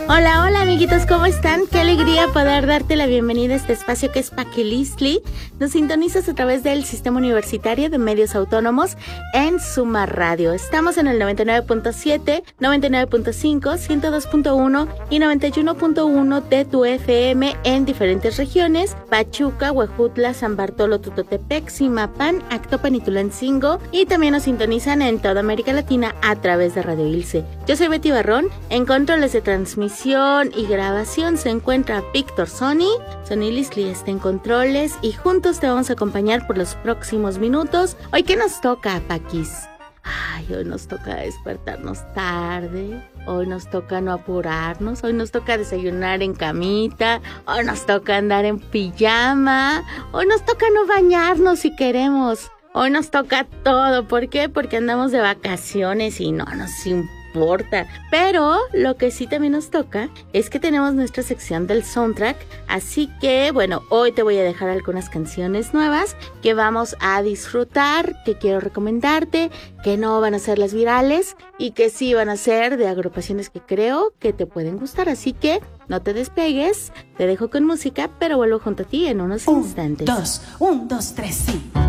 Hola, hola amiguitos, ¿cómo están? Qué alegría poder darte la bienvenida a este espacio que es Paquilistli. Nos sintonizas a través del Sistema Universitario de Medios Autónomos en Suma Radio. Estamos en el 99.7, 99.5, 102.1 y 91.1 de tu FM en diferentes regiones: Pachuca, Huejutla, San Bartolo, Tutotepec, Zimapán, Actopan y Tulancingo. Y también nos sintonizan en toda América Latina a través de Radio Ilse. Yo soy Betty Barrón, en controles de transmisión y grabación se encuentra Víctor Sony Lisli está en controles y juntos te vamos a acompañar por los próximos minutos. Hoy, ¿qué nos toca, Paquis? Ay, hoy nos toca despertarnos tarde, hoy nos toca no apurarnos, hoy nos toca desayunar en camita, hoy nos toca andar en pijama, hoy nos toca no bañarnos si queremos, hoy nos toca todo. ¿Por qué? Porque andamos de vacaciones y no nos importa. Pero lo que sí también nos toca es que tenemos nuestra sección del soundtrack, así que bueno, hoy te voy a dejar algunas canciones nuevas que vamos a disfrutar, que quiero recomendarte, que no van a ser las virales y que sí van a ser de agrupaciones que creo que te pueden gustar, así que no te despegues, te dejo con música, pero vuelvo junto a ti en unos instantes. 1, 2, 3, sí.